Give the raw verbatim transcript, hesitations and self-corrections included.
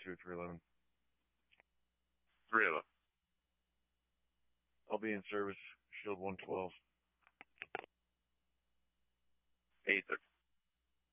two or three eleven. Three of them. I'll be in service, Shield one twelve. Aether.